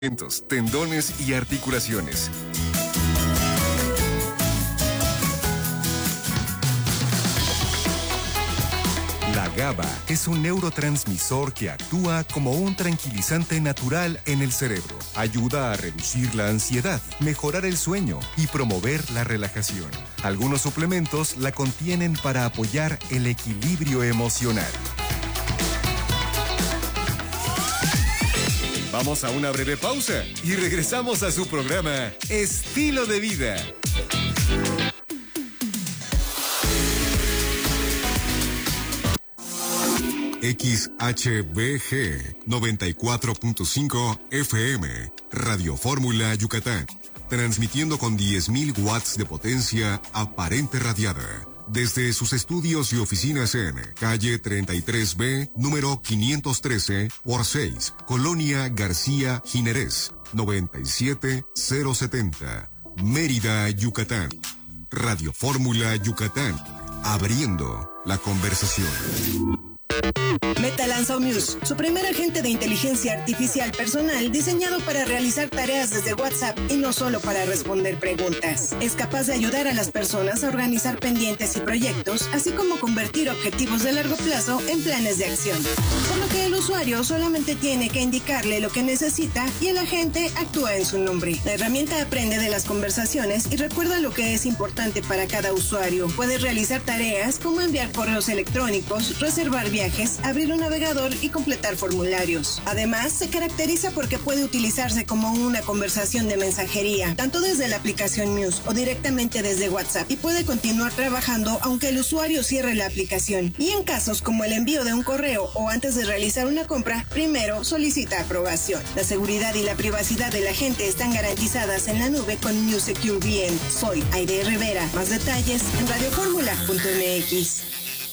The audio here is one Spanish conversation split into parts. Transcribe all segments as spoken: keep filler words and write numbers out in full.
tendones y articulaciones. La GABA es un neurotransmisor que actúa como un tranquilizante natural en el cerebro. Ayuda a reducir la ansiedad, mejorar el sueño y promover la relajación. Algunos suplementos la contienen para apoyar el equilibrio emocional. Vamos a una breve pausa y regresamos a su programa Estilo de Vida. X H B G noventa y cuatro punto cinco F M, Radio Fórmula Yucatán, transmitiendo con diez mil watts de potencia aparente radiada, desde sus estudios y oficinas en calle treinta y tres B, número quinientos trece, por seis, Colonia García Jiménez, noventa y siete mil setenta, Mérida, Yucatán. Radio Fórmula Yucatán, abriendo la conversación. Meta lanzó Muse, su primer agente de inteligencia artificial personal diseñado para realizar tareas desde WhatsApp y no solo para responder preguntas. Es capaz de ayudar a las personas a organizar pendientes y proyectos, así como convertir objetivos de largo plazo en planes de acción. Por lo que el usuario solamente tiene que indicarle lo que necesita y el agente actúa en su nombre. La herramienta aprende de las conversaciones y recuerda lo que es importante para cada usuario. Puede realizar tareas como enviar correos electrónicos, reservar viajes, abrir un navegador y completar formularios. Además, se caracteriza porque puede utilizarse como una conversación de mensajería, tanto desde la aplicación Muse o directamente desde WhatsApp, y puede continuar trabajando aunque el usuario cierre la aplicación. Y en casos como el envío de un correo o antes de realizar una compra, primero solicita aprobación. La seguridad y la privacidad de la gente están garantizadas en la nube con Muse Secure V M. Soy Aide Rivera. Más detalles en radio fórmula punto m x.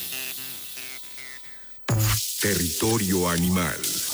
Territorio animal.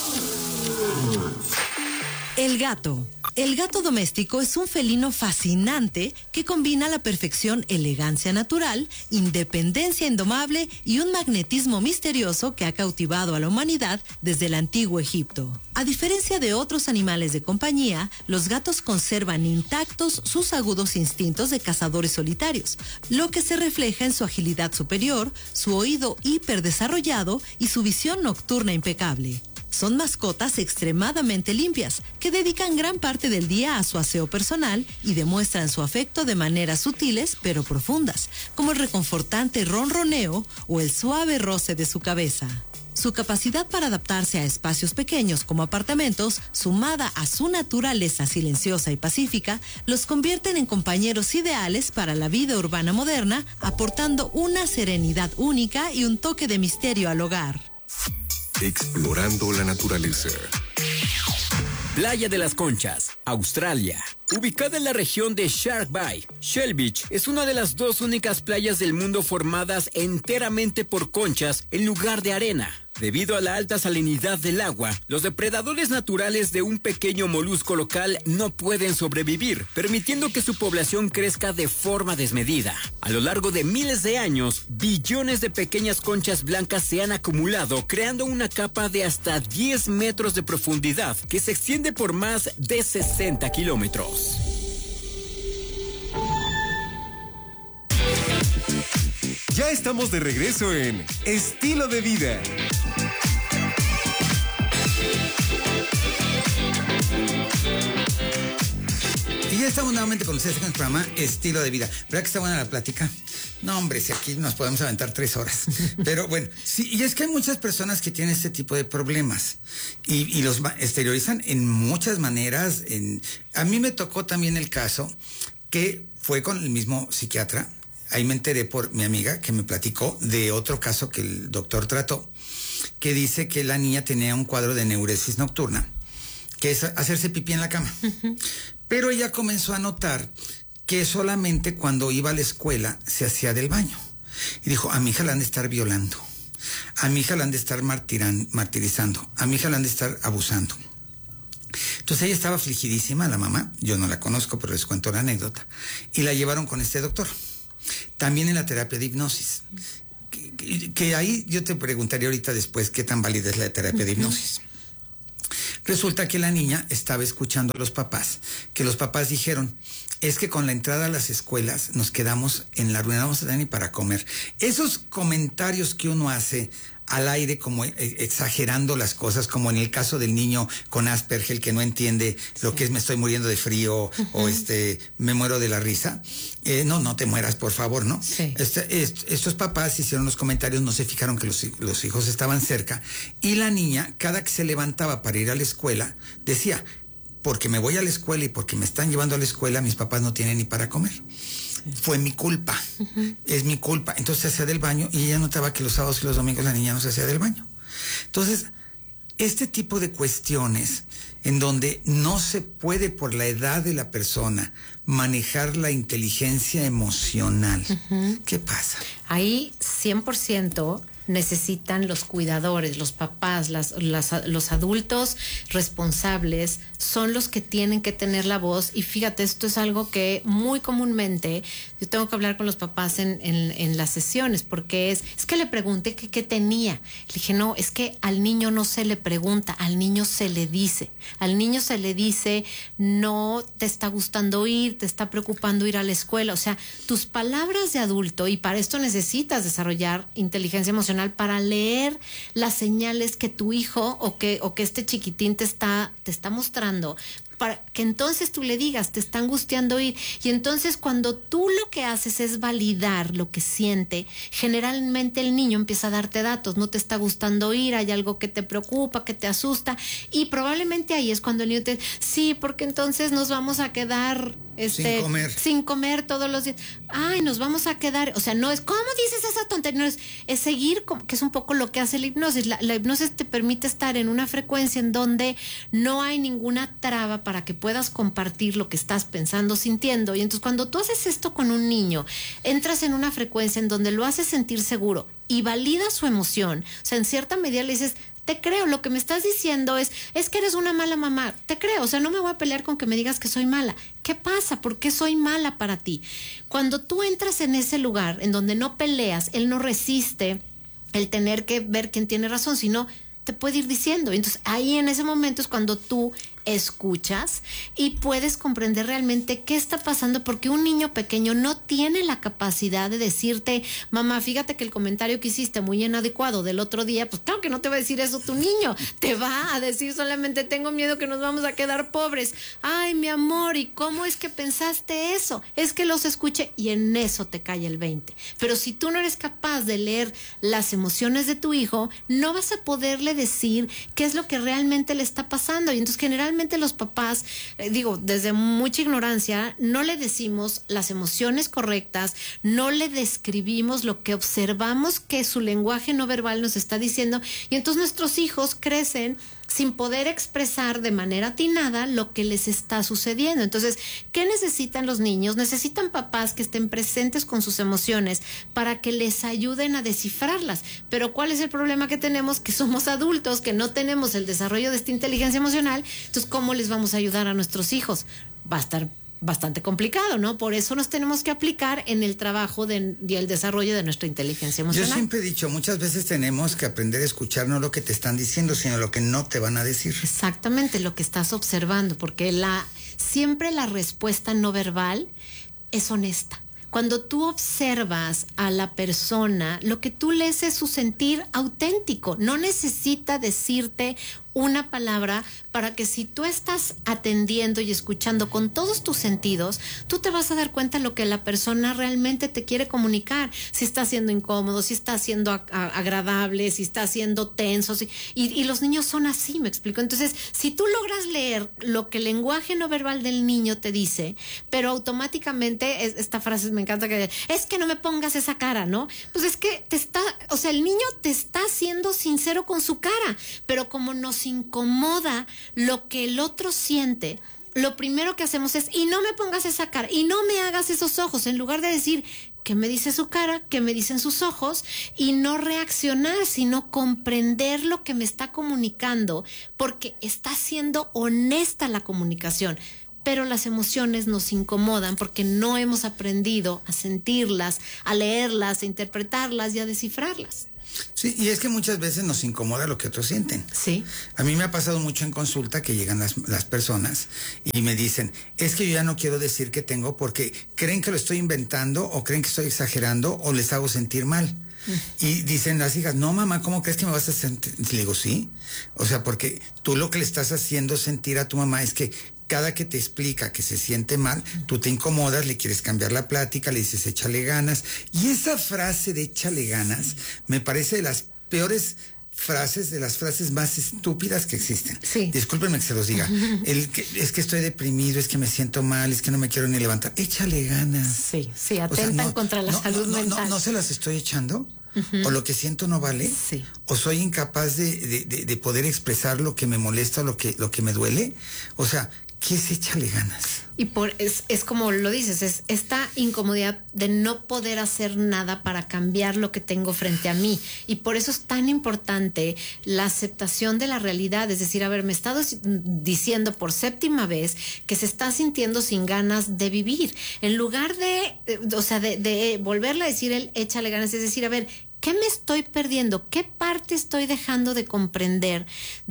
El gato. El gato doméstico es un felino fascinante que combina a la perfección elegancia natural, independencia indomable y un magnetismo misterioso que ha cautivado a la humanidad desde el antiguo Egipto. A diferencia de otros animales de compañía, los gatos conservan intactos sus agudos instintos de cazadores solitarios, lo que se refleja en su agilidad superior, su oído hiperdesarrollado y su visión nocturna impecable. Son mascotas extremadamente limpias, que dedican gran parte del día a su aseo personal y demuestran su afecto de maneras sutiles pero profundas, como el reconfortante ronroneo o el suave roce de su cabeza. Su capacidad para adaptarse a espacios pequeños como apartamentos, sumada a su naturaleza silenciosa y pacífica, los convierten en compañeros ideales para la vida urbana moderna, aportando una serenidad única y un toque de misterio al hogar. Explorando la naturaleza. Playa de las Conchas, Australia. Ubicada en la región de Shark Bay, Shell Beach es una de las dos únicas playas del mundo formadas enteramente por conchas en lugar de arena. Debido a la alta salinidad del agua, los depredadores naturales de un pequeño molusco local no pueden sobrevivir, permitiendo que su población crezca de forma desmedida. A lo largo de miles de años, billones de pequeñas conchas blancas se han acumulado, creando una capa de hasta diez metros de profundidad que se extiende por más de sesenta kilómetros. Ya estamos de regreso en Estilo de Vida. Y ya estamos nuevamente con ustedes en el programa Estilo de Vida. ¿Verdad que está buena la plática? No, hombre, si aquí nos podemos aventar tres horas. Pero bueno, sí, y es que hay muchas personas que tienen este tipo de problemas y, y los exteriorizan en muchas maneras. En, a mí me tocó también el caso que fue con el mismo psiquiatra. Ahí me enteré por mi amiga que me platicó de otro caso que el doctor trató, que dice que la niña tenía un cuadro de enuresis nocturna, que es hacerse pipí en la cama. Uh-huh. Pero ella comenzó a notar que solamente cuando iba a la escuela se hacía del baño. Y dijo, a mi hija la han de estar violando, a mi hija la han de estar martiran, martirizando, a mi hija la han de estar abusando. Entonces ella estaba afligidísima, la mamá, yo no la conozco, pero les cuento la anécdota, y la llevaron con este doctor. También en la terapia de hipnosis, que, que, que ahí yo te preguntaría ahorita después qué tan válida es la terapia de hipnosis. Resulta que la niña estaba escuchando a los papás, que los papás dijeron, es que con la entrada a las escuelas nos quedamos en la ruina, no vamos a tener ni para comer. Esos comentarios que uno hace al aire como exagerando las cosas, como en el caso del niño con Asperger que no entiende lo sí. que es me estoy muriendo de frío uh-huh. o este me muero de la risa. Eh, no, no te mueras, por favor, ¿no? Sí. Este, est, estos papás hicieron los comentarios, no se fijaron que los, los hijos estaban cerca y la niña, cada que se levantaba para ir a la escuela, decía, porque me voy a la escuela y porque me están llevando a la escuela, mis papás no tienen ni para comer. Fue mi culpa, uh-huh. es mi culpa. Entonces se hacía del baño y ella notaba que los sábados y los domingos la niña no se hacía del baño. Entonces, este tipo de cuestiones en donde no se puede por la edad de la persona manejar la inteligencia emocional, uh-huh. ¿qué pasa? Ahí cien por ciento necesitan los cuidadores, los papás, las, las, los adultos responsables son los que tienen que tener la voz. Y fíjate, esto es algo que muy comúnmente yo tengo que hablar con los papás en, en, en las sesiones, porque es, es que le pregunté que qué tenía. Le dije, no, es que al niño no se le pregunta, al niño se le dice. Al niño se le dice, no te está gustando ir, te está preocupando ir a la escuela. O sea, tus palabras de adulto, y para esto necesitas desarrollar inteligencia emocional para leer las señales que tu hijo o que, o que este chiquitín te está, te está mostrando, para que entonces tú le digas, te está angustiando ir. Y entonces cuando tú lo que haces es validar lo que siente, generalmente el niño empieza a darte datos, no te está gustando ir, hay algo que te preocupa, que te asusta, y probablemente ahí es cuando el niño te dice, sí, porque entonces nos vamos a quedar este, sin comer. sin comer todos los días. Ay, nos vamos a quedar, o sea, no es, ¿cómo dices esa tontería? No es, es seguir, que es un poco lo que hace la hipnosis. La, la hipnosis te permite estar en una frecuencia en donde no hay ninguna traba para que puedas compartir lo que estás pensando, sintiendo. Y entonces cuando tú haces esto con un niño, entras en una frecuencia en donde lo haces sentir seguro y validas su emoción. O sea, en cierta medida le dices, te creo, lo que me estás diciendo es, es que eres una mala mamá, te creo, o sea, no me voy a pelear con que me digas que soy mala. ¿Qué pasa? ¿Por qué soy mala para ti? Cuando tú entras en ese lugar en donde no peleas, él no resiste el tener que ver quién tiene razón, sino te puede ir diciendo. Entonces ahí en ese momento es cuando tú escuchas y puedes comprender realmente qué está pasando, porque un niño pequeño no tiene la capacidad de decirte, mamá, fíjate que el comentario que hiciste muy inadecuado del otro día, pues claro que no te va a decir eso tu niño, te va a decir solamente, tengo miedo que nos vamos a quedar pobres. Ay, mi amor, ¿y cómo es que pensaste eso? Es que los escuché, y en eso te cae el veinte. Pero si tú no eres capaz de leer las emociones de tu hijo, no vas a poderle decir qué es lo que realmente le está pasando. Y entonces generalmente los papás, eh, digo, desde mucha ignorancia, no le decimos las emociones correctas, no le describimos lo que observamos que su lenguaje no verbal nos está diciendo, y entonces nuestros hijos crecen sin poder expresar de manera atinada lo que les está sucediendo. Entonces, ¿qué necesitan los niños? Necesitan papás que estén presentes con sus emociones para que les ayuden a descifrarlas. Pero ¿cuál es el problema que tenemos? Que somos adultos, que no tenemos el desarrollo de esta inteligencia emocional. Entonces, ¿cómo les vamos a ayudar a nuestros hijos? Va a estar bastante complicado, ¿no? Por eso nos tenemos que aplicar en el trabajo de, y el desarrollo de nuestra inteligencia emocional. Yo siempre he dicho, muchas veces tenemos que aprender a escuchar no lo que te están diciendo, sino lo que no te van a decir. Exactamente, lo que estás observando, porque la siempre la respuesta no verbal es honesta. Cuando tú observas a la persona, lo que tú lees es su sentir auténtico. No necesita decirte una palabra para que si tú estás atendiendo y escuchando con todos tus sentidos, tú te vas a dar cuenta de lo que la persona realmente te quiere comunicar. Si está siendo incómodo, si está siendo ag- agradable, si está siendo tenso. Si, y, y los niños son así, ¿me explico? Entonces, si tú logras leer lo que el lenguaje no verbal del niño te dice, pero automáticamente, es, esta frase me encanta, que es que no me pongas esa cara, ¿no? Pues es que te está, o sea, el niño te está siendo sincero con su cara, pero como nos incomoda lo que el otro siente, lo primero que hacemos es, y no me pongas esa cara, y no me hagas esos ojos, en lugar de decir, ¿qué me dice su cara? ¿Qué me dicen sus ojos? Y no reaccionar, sino comprender lo que me está comunicando, porque está siendo honesta la comunicación. Pero las emociones nos incomodan porque no hemos aprendido a sentirlas, a leerlas, a interpretarlas y a descifrarlas. Sí, y es que muchas veces nos incomoda lo que otros sienten. Sí. A mí me ha pasado mucho en consulta que llegan las, las personas y me dicen, es que yo ya no quiero decir que tengo porque creen que lo estoy inventando o creen que estoy exagerando o les hago sentir mal. Mm. Y dicen las hijas, no mamá, ¿cómo crees que me vas a sentir? Le digo, sí. O sea, porque tú lo que le estás haciendo sentir a tu mamá es que cada que te explica que se siente mal, tú te incomodas, le quieres cambiar la plática, le dices échale ganas. Y esa frase de échale ganas me parece de las peores frases, de las frases más estúpidas que existen. Sí. Discúlpenme que se los diga. El que, es que estoy deprimido, es que me siento mal, es que no me quiero ni levantar. Échale ganas. Sí, sí, atentan o sea, no, contra la no, salud no, mental. No, no, no se las estoy echando. Uh-huh. O lo que siento no vale, sí. O soy incapaz de, de, de, de poder expresar lo que me molesta o lo que, lo que me duele. O sea, ¿qué es échale ganas? Y por es, es como lo dices, es esta incomodidad de no poder hacer nada para cambiar lo que tengo frente a mí. Y por eso es tan importante la aceptación de la realidad. Es decir, a ver, me he estado diciendo por séptima vez que se está sintiendo sin ganas de vivir. En lugar de, o sea, de, de volverle a decir el échale ganas, es decir, a ver, ¿qué me estoy perdiendo? ¿Qué parte estoy dejando de comprender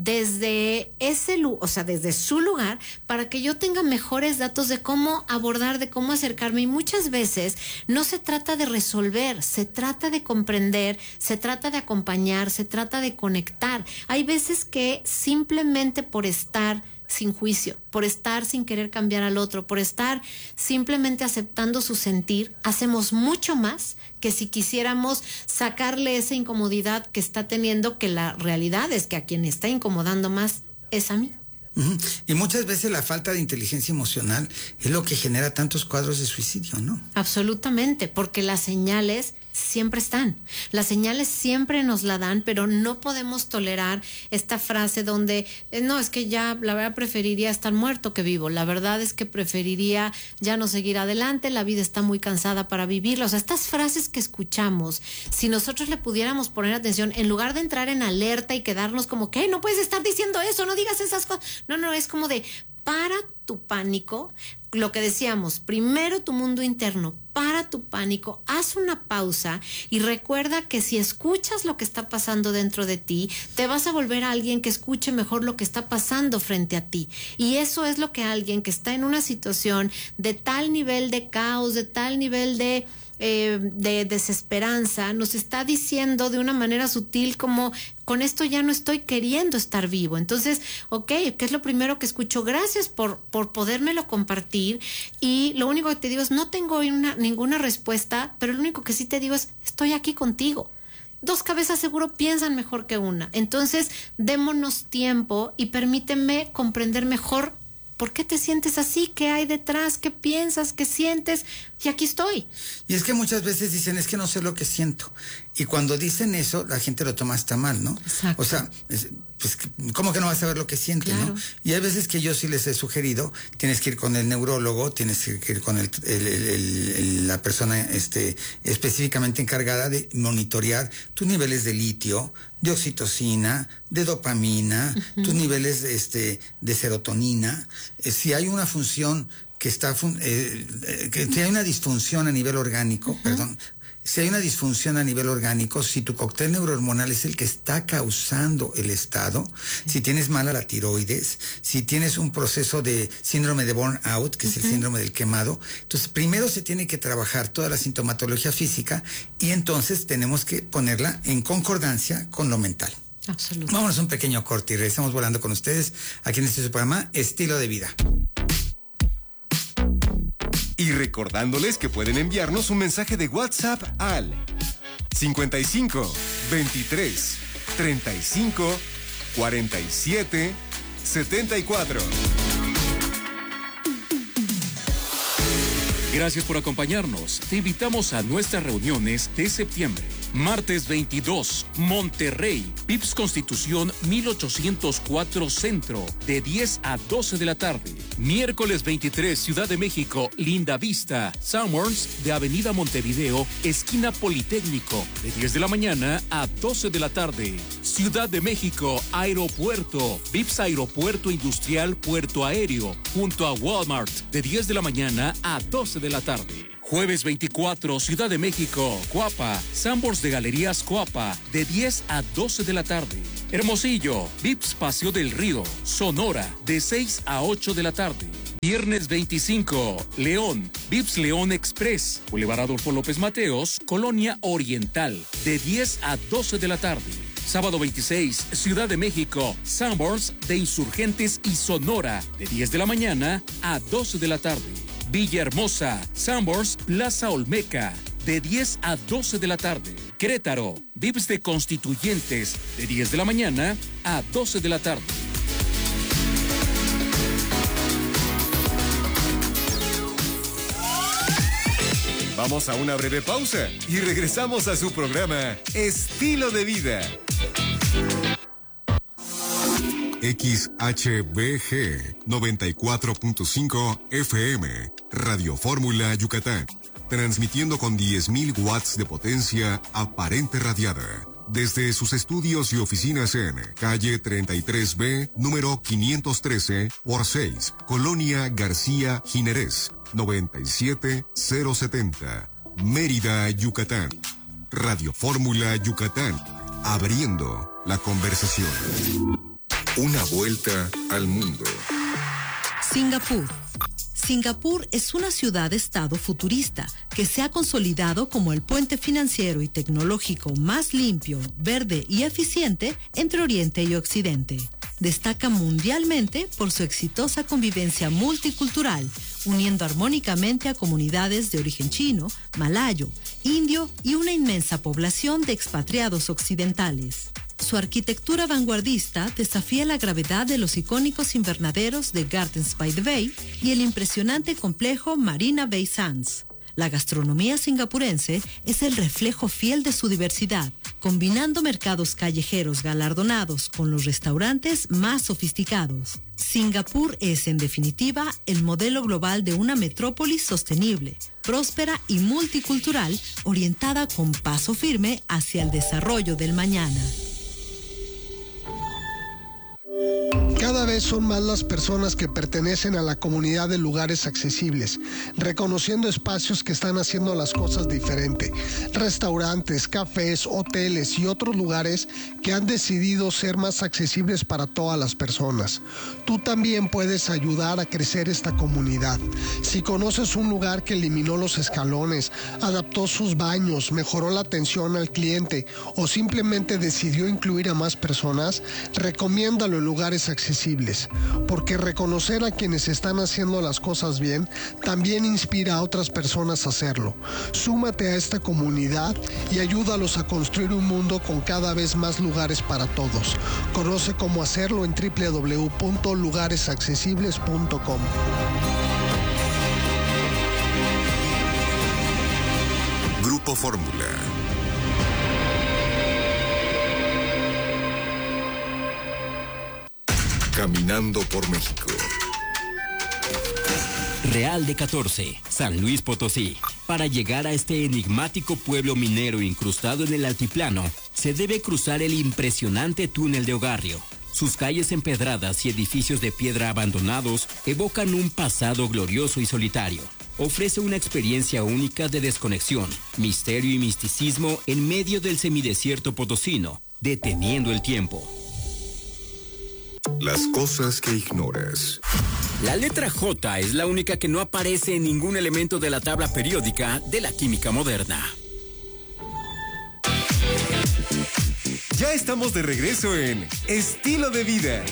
desde ese lugar, o sea, desde su lugar, para que yo tenga mejores datos de cómo abordar, de cómo acercarme? Y muchas veces no se trata de resolver, se trata de comprender, se trata de acompañar, se trata de conectar. Hay veces que simplemente por estar sin juicio, por estar sin querer cambiar al otro, por estar simplemente aceptando su sentir, hacemos mucho más que si quisiéramos sacarle esa incomodidad que está teniendo, que la realidad es que a quien está incomodando más es a mí. Uh-huh. Y muchas veces la falta de inteligencia emocional es lo que genera tantos cuadros de suicidio, ¿no? Absolutamente, porque las señales siempre están. Las señales siempre nos la dan, pero no podemos tolerar esta frase donde, eh, no, es que ya, la verdad, preferiría estar muerto que vivo. La verdad es que preferiría ya no seguir adelante, la vida está muy cansada para vivirla. O sea, estas frases que escuchamos, si nosotros le pudiéramos poner atención, en lugar de entrar en alerta y quedarnos como, ¿qué? No puedes estar diciendo eso, no digas esas cosas. No, no, es como de, para tu pánico, lo que decíamos, primero tu mundo interno, para tu pánico, haz una pausa y recuerda que si escuchas lo que está pasando dentro de ti, te vas a volver a alguien que escuche mejor lo que está pasando frente a ti. Y eso es lo que alguien que está en una situación de tal nivel de caos, de tal nivel de... Eh, de desesperanza, nos está diciendo de una manera sutil como, con esto ya no estoy queriendo estar vivo. Entonces, ok, ¿qué es lo primero que escucho? Gracias por, por podérmelo compartir, y lo único que te digo es, no tengo una, ninguna respuesta, pero lo único que sí te digo es, estoy aquí contigo. Dos cabezas seguro piensan mejor que una. Entonces, démonos tiempo y permíteme comprender mejor ¿por qué te sientes así? ¿Qué hay detrás? ¿Qué piensas? ¿Qué sientes? Y aquí estoy. Y es que muchas veces dicen, es que no sé lo que siento. Y cuando dicen eso, la gente lo toma hasta mal, ¿no? Exacto. O sea, es, pues, ¿cómo que no vas a saber lo que siente, claro, ¿no? Y hay veces que yo sí les he sugerido, tienes que ir con el neurólogo, tienes que ir con el, el, el, el, la persona este, específicamente encargada de monitorear tus niveles de litio, de oxitocina, de dopamina, uh-huh, tus niveles de, este, de serotonina. Eh, si hay una función que está, fun- eh, eh, que si hay una disfunción a nivel orgánico, uh-huh, perdón, si hay una disfunción a nivel orgánico, si tu cóctel neurohormonal es el que está causando el estado, sí, si tienes mala la tiroides, si tienes un proceso de síndrome de burnout, que uh-huh, es el síndrome del quemado, entonces primero se tiene que trabajar toda la sintomatología física y entonces tenemos que ponerla en concordancia con lo mental. Absolutamente. Vámonos a un pequeño corte y regresamos volando con ustedes aquí en este su programa Estilo de Vida. Y recordándoles que pueden enviarnos un mensaje de WhatsApp al cincuenta y cinco, veintitrés, treinta y cinco, cuarenta y siete, setenta y cuatro. Gracias por acompañarnos. Te invitamos a nuestras reuniones de septiembre. Martes veintidós, Monterrey, Vips Constitución mil ochocientos cuatro Centro, de diez a doce de la tarde. Miércoles veintitrés, Ciudad de México, Linda Vista, Summers, de Avenida Montevideo, esquina Politécnico, de diez de la mañana a doce de la tarde. Ciudad de México, Aeropuerto, Vips Aeropuerto Industrial Puerto Aéreo, junto a Walmart, de diez de la mañana a doce de la tarde. Jueves veinticuatro, Ciudad de México, Coapa, Sanborns de Galerías Coapa, de diez a doce de la tarde. Hermosillo, Vips Paseo del Río, Sonora, de seis a ocho de la tarde. Viernes veinticinco, León, Vips León Express, Boulevard Adolfo López Mateos, Colonia Oriental, de diez a doce de la tarde. Sábado veintiséis, Ciudad de México, Sanborns de Insurgentes y Sonora, de diez de la mañana a doce de la tarde. Villahermosa, Sanborns Plaza Olmeca, de diez a doce de la tarde. Querétaro, Vips de Constituyentes, de diez de la mañana a doce de la tarde. Vamos a una breve pausa y regresamos a su programa Estilo de Vida. X H B G noventa y cuatro punto cinco F M, Radio Fórmula Yucatán, transmitiendo con diez mil watts de potencia aparente radiada. Desde sus estudios y oficinas en calle treinta y tres B, número quinientos trece por seis, Colonia García Jiménez, noventa y siete mil setenta, Mérida, Yucatán. Radio Fórmula Yucatán, abriendo la conversación. Una vuelta al mundo. Singapur. Singapur es una ciudad-estado futurista que se ha consolidado como el puente financiero y tecnológico más limpio, verde y eficiente entre Oriente y Occidente. Destaca mundialmente por su exitosa convivencia multicultural, uniendo armónicamente a comunidades de origen chino, malayo, indio y una inmensa población de expatriados occidentales. Su arquitectura vanguardista desafía la gravedad de los icónicos invernaderos de Gardens by the Bay y el impresionante complejo Marina Bay Sands. La gastronomía singapurense es el reflejo fiel de su diversidad, combinando mercados callejeros galardonados con los restaurantes más sofisticados. Singapur es, en definitiva, el modelo global de una metrópolis sostenible, próspera y multicultural, orientada con paso firme hacia el desarrollo del mañana. Cada vez son más las personas que pertenecen a la comunidad de lugares accesibles, reconociendo espacios que están haciendo las cosas diferente. Restaurantes, cafés, hoteles y otros lugares que han decidido ser más accesibles para todas las personas. Tú también puedes ayudar a crecer esta comunidad. Si conoces un lugar que eliminó los escalones, adaptó sus baños, mejoró la atención al cliente o simplemente decidió incluir a más personas, recomiéndalo en lugares accesibles. Porque reconocer a quienes están haciendo las cosas bien también inspira a otras personas a hacerlo. Súmate a esta comunidad y ayúdalos a construir un mundo con cada vez más lugares para todos. Conoce cómo hacerlo en doble u doble u doble u punto lugares accesibles punto com. Grupo Fórmula. Caminando por México. Real de catorce, San Luis Potosí. Para llegar a este enigmático pueblo minero incrustado en el altiplano, se debe cruzar el impresionante túnel de Ogarrio. Sus calles empedradas y edificios de piedra abandonados evocan un pasado glorioso y solitario. Ofrece una experiencia única de desconexión, misterio y misticismo en medio del semidesierto potosino, deteniendo el tiempo. Las cosas que ignoras. La letra J es la única que no aparece en ningún elemento de la tabla periódica de la química moderna. Ya estamos de regreso en Estilo de Vida.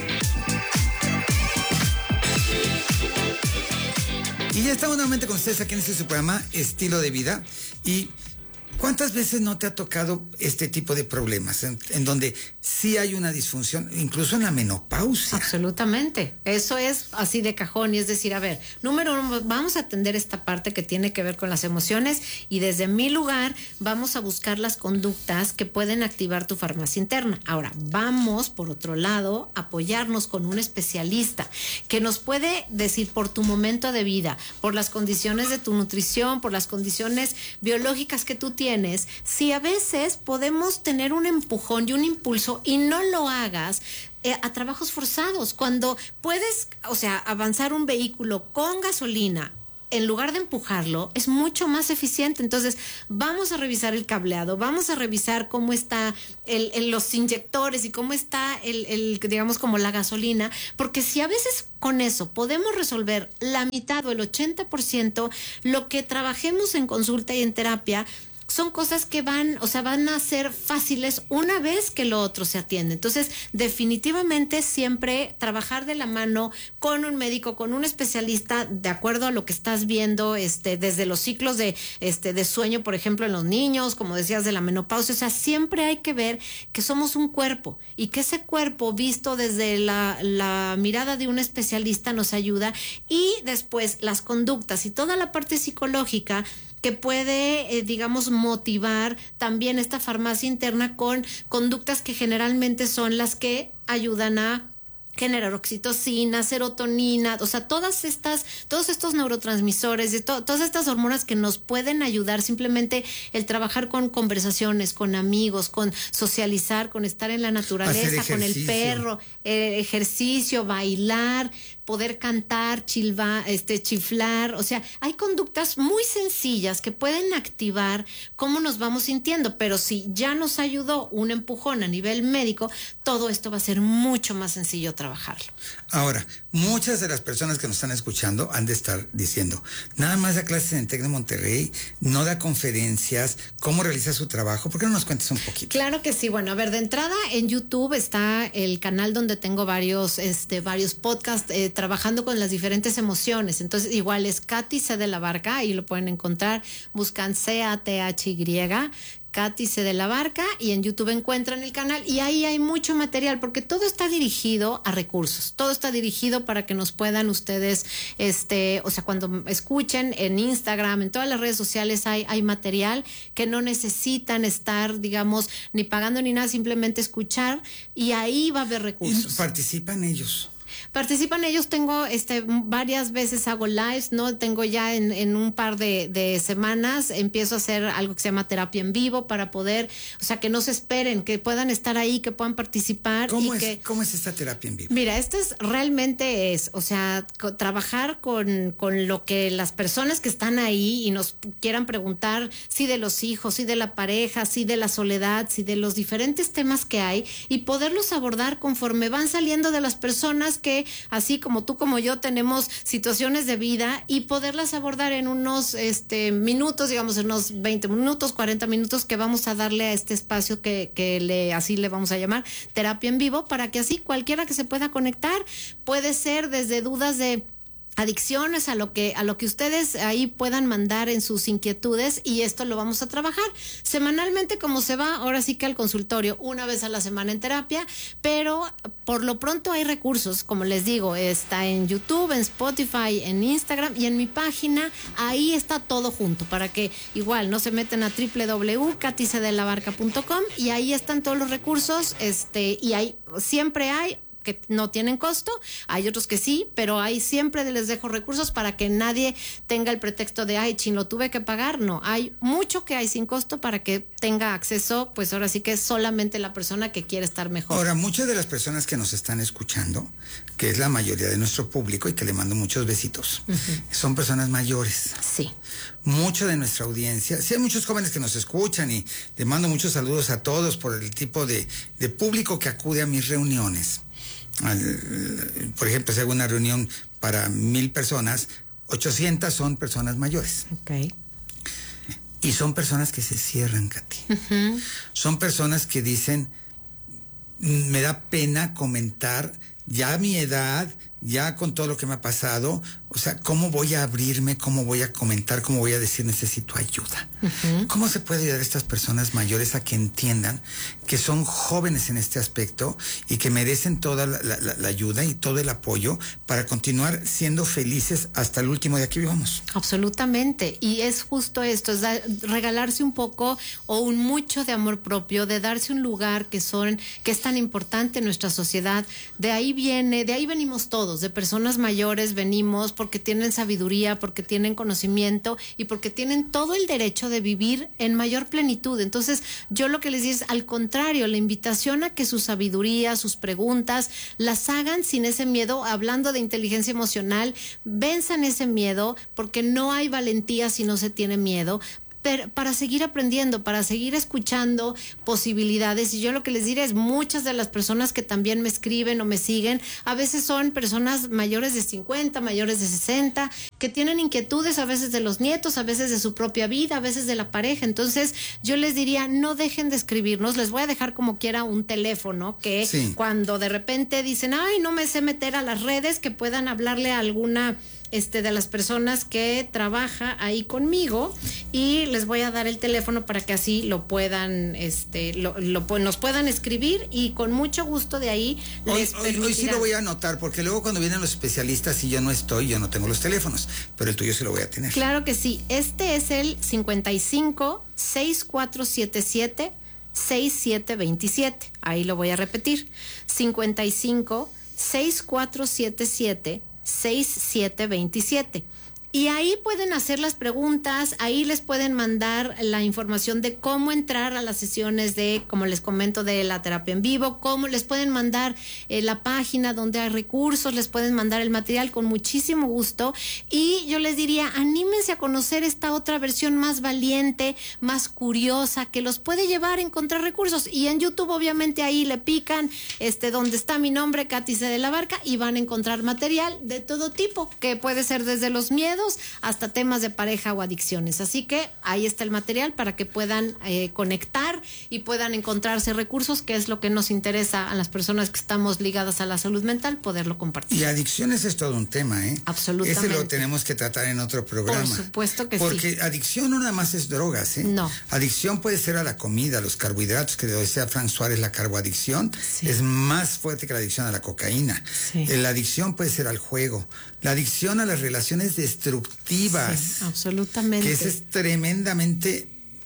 Y ya estamos nuevamente con ustedes aquí en este su programa Estilo de Vida. Y ¿cuántas veces no te ha tocado este tipo de problemas en, en donde sí hay una disfunción, incluso en la menopausia? Absolutamente. Eso es así de cajón. Y es decir, a ver, número uno, vamos a atender esta parte que tiene que ver con las emociones y desde mi lugar vamos a buscar las conductas que pueden activar tu farmacia interna. Ahora, vamos, por otro lado, a apoyarnos con un especialista que nos puede decir por tu momento de vida, por las condiciones de tu nutrición, por las condiciones biológicas que tú tienes, si a veces podemos tener un empujón y un impulso y no lo hagas eh, a trabajos forzados, cuando puedes, o sea, avanzar un vehículo con gasolina en lugar de empujarlo, es mucho más eficiente. Entonces, vamos a revisar el cableado, vamos a revisar cómo está el, el, los inyectores y cómo está el, el, digamos, como la gasolina, porque si a veces con eso podemos resolver la mitad o el ochenta por ciento, lo que trabajemos en consulta y en terapia son cosas que van, o sea, van a ser fáciles una vez que lo otro se atiende. Entonces, definitivamente siempre trabajar de la mano con un médico, con un especialista, de acuerdo a lo que estás viendo, este, desde los ciclos de, este, de sueño, por ejemplo, en los niños, como decías, de la menopausia. O sea, siempre hay que ver que somos un cuerpo y que ese cuerpo visto desde la, la mirada de un especialista nos ayuda, y después las conductas y toda la parte psicológica que puede, eh, digamos, motivar también esta farmacia interna con conductas que generalmente son las que ayudan a generar oxitocina, serotonina, o sea, todas estas, todos estos neurotransmisores, y to, todas estas hormonas que nos pueden ayudar. Simplemente el trabajar con conversaciones, con amigos, con socializar, con estar en la naturaleza, con el perro, eh, ejercicio, bailar, poder cantar, chilva, este, chiflar. O sea, hay conductas muy sencillas que pueden activar cómo nos vamos sintiendo, pero si ya nos ayudó un empujón a nivel médico, todo esto va a ser mucho más sencillo trabajarlo. Ahora, muchas de las personas que nos están escuchando han de estar diciendo, nada más da clases en Tec de Monterrey, no da conferencias, ¿cómo realiza su trabajo? ¿Por qué no nos cuentes un poquito? Claro que sí. Bueno, a ver, de entrada en YouTube está el canal donde tengo varios, este, varios podcasts eh, trabajando con las diferentes emociones. Entonces, igual es Katy C. de la Barca, ahí lo pueden encontrar, buscan C A T H Y, Katy C. de la Barca, y en YouTube encuentran el canal, y ahí hay mucho material, porque todo está dirigido a recursos, todo está dirigido para que nos puedan ustedes, este, o sea, cuando escuchen en Instagram, en todas las redes sociales hay, hay material que no necesitan estar, digamos, ni pagando ni nada, simplemente escuchar, y ahí va a haber recursos. Y participan ellos. Participan ellos, tengo este varias veces hago lives, ¿no? Tengo ya en, en un par de, de semanas, empiezo a hacer algo que se llama terapia en vivo para poder, o sea, que no se esperen, que puedan estar ahí, que puedan participar. ¿Cómo, y es, que, ¿Cómo es esta terapia en vivo? Mira, esto es realmente es, o sea, co- trabajar con, con lo que las personas que están ahí y nos quieran preguntar, si de los hijos, si de la pareja, si de la soledad, si de los diferentes temas que hay, y poderlos abordar conforme van saliendo de las personas que, así como tú como yo, tenemos situaciones de vida, y poderlas abordar en unos este minutos, digamos en unos veinte minutos, cuarenta minutos, que vamos a darle a este espacio que, que le así le vamos a llamar terapia en vivo, para que así cualquiera que se pueda conectar, puede ser desde dudas de adicciones a lo que a lo que ustedes ahí puedan mandar en sus inquietudes, y esto lo vamos a trabajar semanalmente, como se va ahora sí que al consultorio una vez a la semana en terapia, pero por lo pronto hay recursos, como les digo, está en YouTube, en Spotify, en Instagram y en mi página. Ahí está todo junto, para que igual no se meten a doble u doble u doble u punto katy c de la barca punto com, y ahí están todos los recursos, este y ahí siempre hay que no tienen costo, hay otros que sí, pero ahí siempre les dejo recursos para que nadie tenga el pretexto de, ay, chin, lo tuve que pagar. No, hay mucho que hay sin costo para que tenga acceso, pues ahora sí que es solamente la persona que quiere estar mejor. Ahora, muchas de las personas que nos están escuchando, que es la mayoría de nuestro público y que le mando muchos besitos, uh-huh. son personas mayores. Sí. Mucho de nuestra audiencia, sí hay muchos jóvenes que nos escuchan, y le mando muchos saludos a todos por el tipo de, de público que acude a mis reuniones. Al, por ejemplo, si hago una reunión para mil personas, ochocientas son personas mayores. Okay. Y son personas que se cierran, Katy. Uh-huh. Son personas que dicen, me da pena comentar ya a mi edad, ya con todo lo que me ha pasado, o sea, ¿cómo voy a abrirme? ¿Cómo voy a comentar? ¿Cómo voy a decir necesito ayuda? Uh-huh. ¿Cómo se puede ayudar a estas personas mayores a que entiendan que son jóvenes en este aspecto y que merecen toda la, la, la ayuda y todo el apoyo para continuar siendo felices hasta el último día que vivamos? Absolutamente, y es justo esto, es da, regalarse un poco o un mucho de amor propio, de darse un lugar que son, que es tan importante en nuestra sociedad. De ahí viene, de ahí venimos todos, de personas mayores venimos, porque tienen sabiduría, porque tienen conocimiento y porque tienen todo el derecho de vivir en mayor plenitud. Entonces, yo lo que les digo es, al contrario, la invitación a que su sabiduría, sus preguntas, las hagan sin ese miedo. Hablando de inteligencia emocional, venzan ese miedo, porque no hay valentía si no se tiene miedo. Pero para seguir aprendiendo, para seguir escuchando posibilidades. Y yo lo que les diré es, muchas de las personas que también me escriben o me siguen, a veces son personas mayores de cincuenta, mayores de sesenta, que tienen inquietudes a veces de los nietos, a veces de su propia vida, a veces de la pareja. Entonces yo les diría, no dejen de escribirnos. Les voy a dejar como quiera un teléfono que sí, cuando de repente dicen, ay, no me sé meter a las redes, que puedan hablarle a alguna Este, de las personas que trabaja ahí conmigo, y les voy a dar el teléfono para que así lo puedan, este, lo, lo nos puedan escribir, y con mucho gusto de ahí les hoy, hoy, hoy sí lo voy a anotar, porque luego cuando vienen los especialistas y yo no estoy, yo no tengo los teléfonos, pero el tuyo sí lo voy a tener. Claro que sí, este es el cincuenta y cinco, sesenta y cuatro setenta y siete, sesenta y siete veintisiete, ahí lo voy a repetir, cincuenta y cinco, sesenta y cuatro setenta y siete, sesenta y siete veintisiete. Y ahí pueden hacer las preguntas, ahí les pueden mandar la información de cómo entrar a las sesiones de, como les comento, de la terapia en vivo, cómo les pueden mandar eh, la página donde hay recursos, les pueden mandar el material con muchísimo gusto. Y yo les diría, anímense a conocer esta otra versión más valiente, más curiosa, que los puede llevar a encontrar recursos. Y en YouTube, obviamente, ahí le pican este donde está mi nombre, Katy C. de la Barca, y van a encontrar material de todo tipo, que puede ser desde los miedos hasta temas de pareja o adicciones. Así que ahí está el material para que puedan eh, conectar y puedan encontrarse recursos, que es lo que nos interesa a las personas que estamos ligadas a la salud mental, poderlo compartir. Y adicciones es todo un tema, ¿eh? Absolutamente. Ese lo tenemos que tratar en otro programa. Por supuesto que Porque sí. Porque adicción no nada más es drogas, ¿eh? No. Adicción puede ser a la comida, a los carbohidratos, que decía Frank Suárez, la carboadicción sí, es más fuerte que la adicción a la cocaína. Sí. La adicción puede ser al juego. La adicción a las relaciones destructivas. Sí, absolutamente. Que ese es tremendamente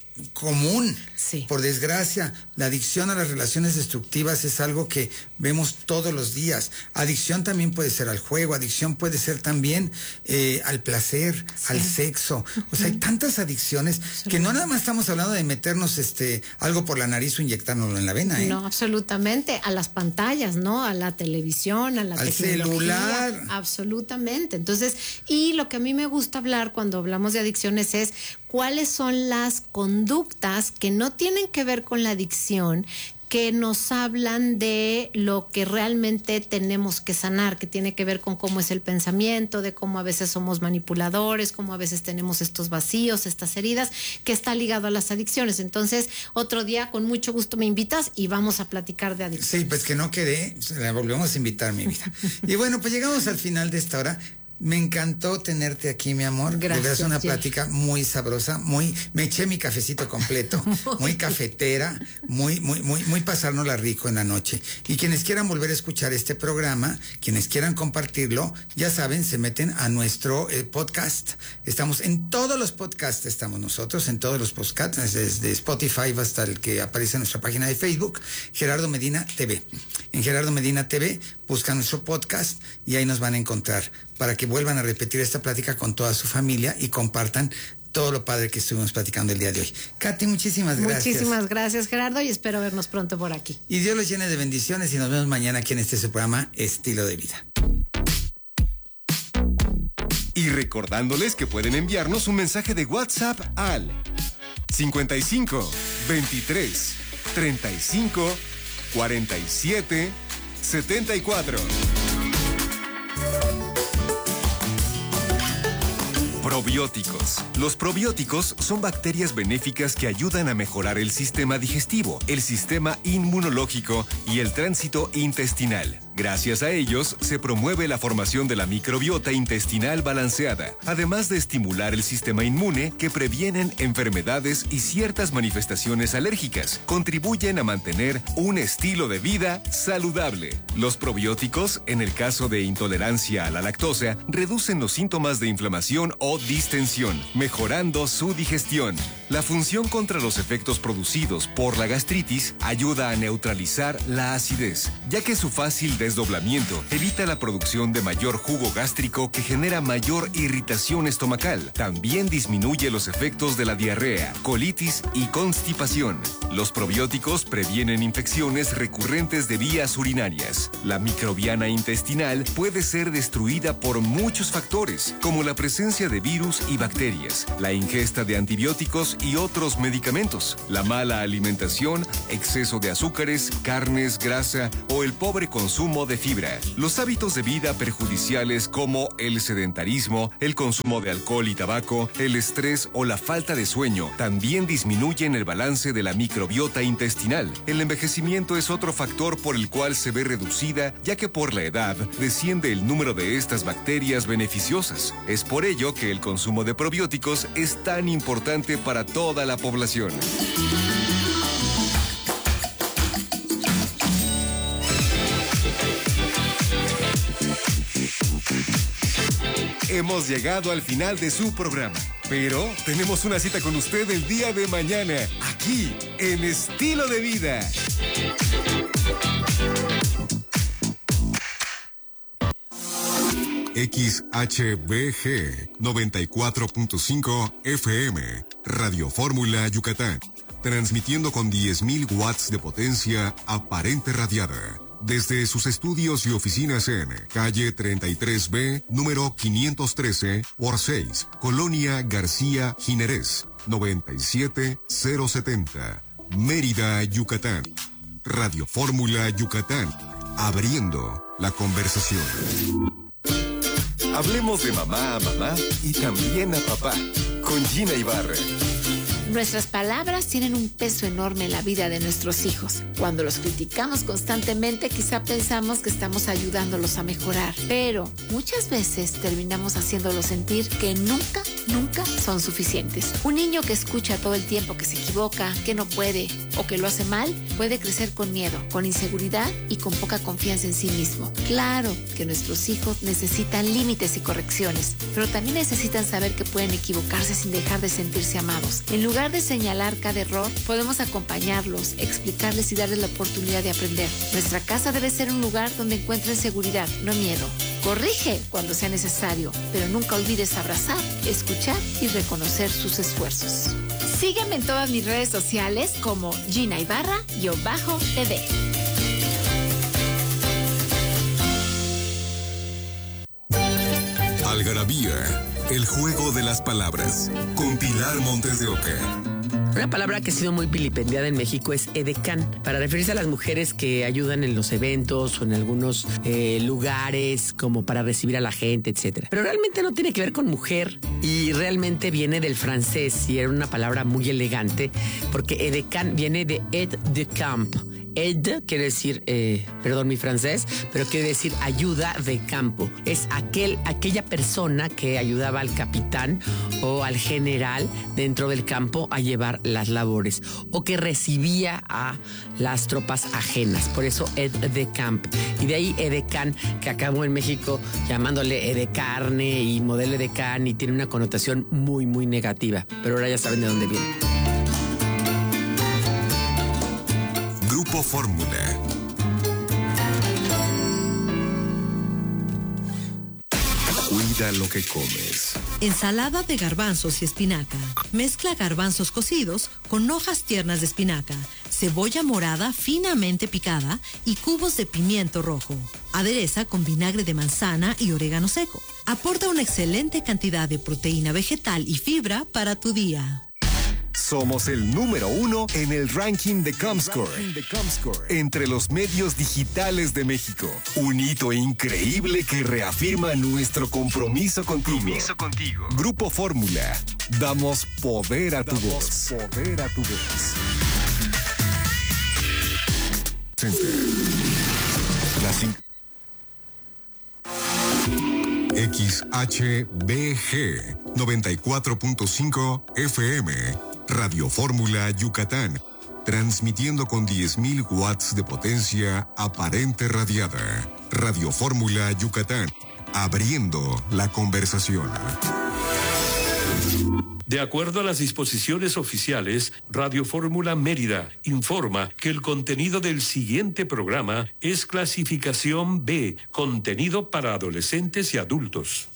común. Sí. Por desgracia, la adicción a las relaciones destructivas es algo que vemos todos los días. Adicción también puede ser al juego, adicción puede ser también eh, al placer, sí, al sexo. O sea, hay tantas adicciones que no nada más estamos hablando de meternos este algo por la nariz o inyectárnoslo en la vena, ¿eh? No, absolutamente. A las pantallas, ¿no? A la televisión, a la al tecnología. Celular. Absolutamente. Entonces, y lo que a mí me gusta hablar cuando hablamos de adicciones es cuáles son las conductas que no tienen que ver con la adicción, que nos hablan de lo que realmente tenemos que sanar, que tiene que ver con cómo es el pensamiento, de cómo a veces somos manipuladores, cómo a veces tenemos estos vacíos, estas heridas, que está ligado a las adicciones. Entonces, otro día con mucho gusto me invitas y vamos a platicar de adicciones. Sí, pues que no quede, la volvemos a invitar, mi vida. Y bueno, pues llegamos al final de esta hora. Me encantó tenerte aquí, mi amor. Gracias. De verdad, una plática muy sabrosa, muy, me eché mi cafecito completo, muy cafetera, muy, muy, muy, muy pasárnosla rico en la noche. Y quienes quieran volver a escuchar este programa, quienes quieran compartirlo, ya saben, se meten a nuestro eh, podcast. Estamos en todos los podcasts, estamos nosotros, en todos los podcasts, desde Spotify hasta el que aparece en nuestra página de Facebook, Gerardo Medina T V. En Gerardo Medina T V buscan nuestro podcast y ahí nos van a encontrar, para que vuelvan a repetir esta plática con toda su familia y compartan todo lo padre que estuvimos platicando el día de hoy. Katy, muchísimas gracias. Muchísimas gracias, Gerardo, y espero vernos pronto por aquí. Y Dios los llene de bendiciones y nos vemos mañana aquí en este su programa Estilo de Vida. Y recordándoles que pueden enviarnos un mensaje de WhatsApp al cincuenta y cinco, veintitrés, treinta y cinco, cuarenta y siete, setenta y cuatro. Probióticos. Los probióticos son bacterias benéficas que ayudan a mejorar el sistema digestivo, el sistema inmunológico y el tránsito intestinal. Gracias a ellos, se promueve la formación de la microbiota intestinal balanceada, además de estimular el sistema inmune que previenen enfermedades y ciertas manifestaciones alérgicas. Contribuyen a mantener un estilo de vida saludable. Los probióticos, en el caso de intolerancia a la lactosa, reducen los síntomas de inflamación o distensión, mejorando su digestión. La función contra los efectos producidos por la gastritis ayuda a neutralizar la acidez, ya que su fácil desdoblamiento evita la producción de mayor jugo gástrico que genera mayor irritación estomacal. También disminuye los efectos de la diarrea, colitis y constipación. Los probióticos previenen infecciones recurrentes de vías urinarias. La microbiana intestinal puede ser destruida por muchos factores, como la presencia de virus y bacterias, la ingesta de antibióticos y otros medicamentos, la mala alimentación, exceso de azúcares, carnes, grasa o el pobre consumo de fibra. Los hábitos de vida perjudiciales como el sedentarismo, el consumo de alcohol y tabaco, el estrés o la falta de sueño también disminuyen el balance de la microbiota intestinal. El envejecimiento es otro factor por el cual se ve reducida, ya que por la edad desciende el número de estas bacterias beneficiosas. Es por ello que el consumo de probióticos es tan importante para toda la población. Hemos llegado al final de su programa, pero tenemos una cita con usted el día de mañana, aquí, en Estilo de Vida. X H B G noventa y cuatro punto cinco F M, Radio Fórmula Yucatán, transmitiendo con diez mil watts de potencia aparente radiada. Desde sus estudios y oficinas en calle treinta y tres B, número quinientos trece por seis, Colonia García Jiménez, noventa y siete mil setenta, Mérida, Yucatán. Radio Fórmula Yucatán, abriendo la conversación. Hablemos de mamá a mamá y también a papá, con Gina Ibarra. Nuestras palabras tienen un peso enorme en la vida de nuestros hijos. Cuando los criticamos constantemente, quizá pensamos que estamos ayudándolos a mejorar, pero muchas veces terminamos haciéndolos sentir que nunca, nunca son suficientes. Un niño que escucha todo el tiempo que se equivoca, que no puede o que lo hace mal, puede crecer con miedo, con inseguridad y con poca confianza en sí mismo. Claro que nuestros hijos necesitan límites y correcciones, pero también necesitan saber que pueden equivocarse sin dejar de sentirse amados. En lugar de señalar cada error, podemos acompañarlos, explicarles y darles la oportunidad de aprender. Nuestra casa debe ser un lugar donde encuentren seguridad, no miedo. Corrige cuando sea necesario, pero nunca olvides abrazar, escuchar y reconocer sus esfuerzos. Sígueme en todas mis redes sociales como Gina Ibarra-T V. Algarabía, el juego de las palabras, con Pilar Montes de Oca. Una palabra que ha sido muy vilipendiada en México es edecán, para referirse a las mujeres que ayudan en los eventos o en algunos eh, lugares como para recibir a la gente, etcétera. Pero realmente no tiene que ver con mujer y realmente viene del francés y era una palabra muy elegante porque edecán viene de aide de camp. Aide quiere decir, eh, perdón mi francés, pero quiere decir ayuda de campo. Es aquel, aquella persona que ayudaba al capitán o al general dentro del campo a llevar las labores o que recibía a las tropas ajenas. Por eso aide de camp. Y de ahí edecán, que acabó en México llamándole edecarne y modelo edecán y tiene una connotación muy, muy negativa. Pero ahora ya saben de dónde viene. Grupo Fórmula. Cuida lo que comes. Ensalada de garbanzos y espinaca. Mezcla garbanzos cocidos con hojas tiernas de espinaca, cebolla morada finamente picada y cubos de pimiento rojo. Adereza con vinagre de manzana y orégano seco. Aporta una excelente cantidad de proteína vegetal y fibra para tu día. Somos el número uno en el ranking de Comscore, entre los medios digitales de México. Un hito increíble que reafirma nuestro compromiso contigo. Compromiso contigo. Grupo Fórmula. Damos poder a tu Damos voz. Poder a tu voz. La X H B G noventa y cuatro punto cinco F M, Radio Fórmula Yucatán, transmitiendo con diez mil watts de potencia aparente radiada. Radio Fórmula Yucatán, abriendo la conversación. De acuerdo a las disposiciones oficiales, Radio Fórmula Mérida informa que el contenido del siguiente programa es clasificación B, contenido para adolescentes y adultos.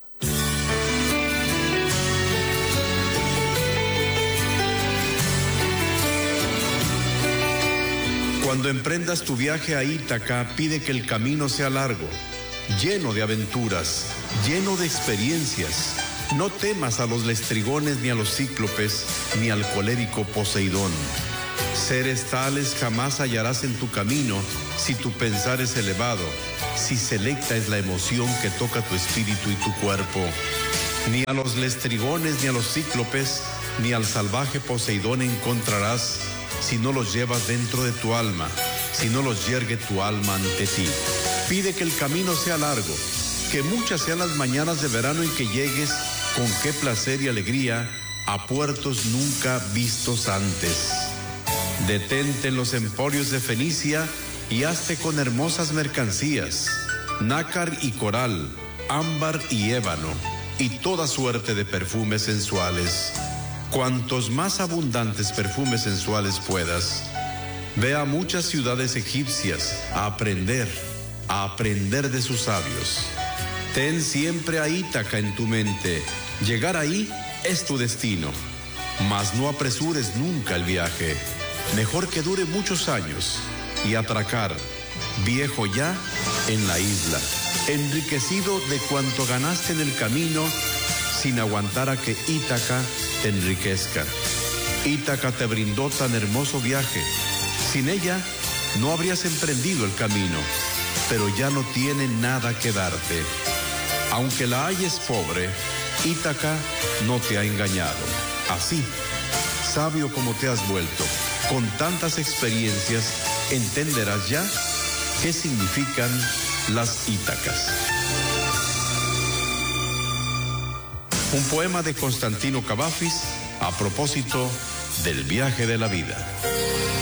Cuando emprendas tu viaje a Ítaca, pide que el camino sea largo, lleno de aventuras, lleno de experiencias. No temas a los lestrigones, ni a los cíclopes, ni al colérico Poseidón. Seres tales jamás hallarás en tu camino si tu pensar es elevado, si selecta es la emoción que toca tu espíritu y tu cuerpo. Ni a los lestrigones, ni a los cíclopes, ni al salvaje Poseidón encontrarás si no los llevas dentro de tu alma, si no los yergue tu alma ante ti. Pide que el camino sea largo, que muchas sean las mañanas de verano en que llegues con qué placer y alegría a puertos nunca vistos antes. Detente en los emporios de Fenicia y hazte con hermosas mercancías, nácar y coral, ámbar y ébano, y toda suerte de perfumes sensuales. Cuantos más abundantes perfumes sensuales puedas. Ve a muchas ciudades egipcias a aprender, a aprender de sus sabios. Ten siempre a Ítaca en tu mente. Llegar ahí es tu destino. Mas no apresures nunca el viaje. Mejor que dure muchos años y atracar, viejo ya, en la isla, enriquecido de cuanto ganaste en el camino, sin aguantar a que Ítaca te enriquezca. Ítaca te brindó tan hermoso viaje. Sin ella no habrías emprendido el camino, pero ya no tiene nada que darte. Aunque la halles pobre, Ítaca no te ha engañado. Así, sabio como te has vuelto, con tantas experiencias, entenderás ya qué significan las Ítacas. Un poema de Constantino Cavafis a propósito del viaje de la vida.